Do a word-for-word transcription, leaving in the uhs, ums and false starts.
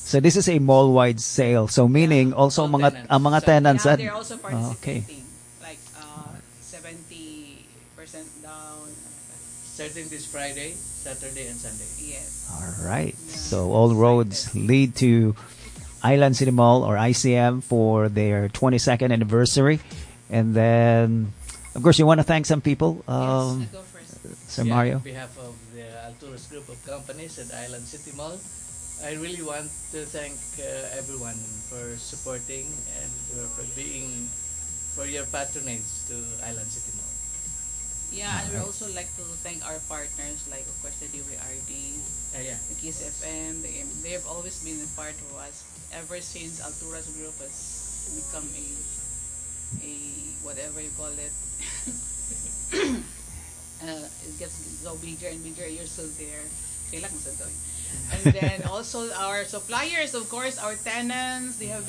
So this is a mall-wide sale. So meaning also All mga tenants. ang mga So, tenants Yeah, at they're also oh, okay. participating. Like uh, seventy percent down. starting this Friday, Saturday, and Sunday. Yes. All right. Yeah. So all roads lead to Island City Mall or I C M for their twenty-second anniversary. And then, of course, you want to thank some people, Yes, um, I go first. Sir Yeah, Mario. On behalf of the Alturas Group of Companies at Island City Mall, I really want to thank uh, everyone for supporting and uh, for being, for your patronage to Island City Mall. Yeah, and we also like to thank our partners, like of course the D W R D, Uh, yeah. the Kiss F M. They they have always been a part of us ever since Alturas Group has become a a whatever you call it. uh, it gets so bigger and bigger. You're still there. Kailan mo sa to? And then also our suppliers, of course, our tenants. They have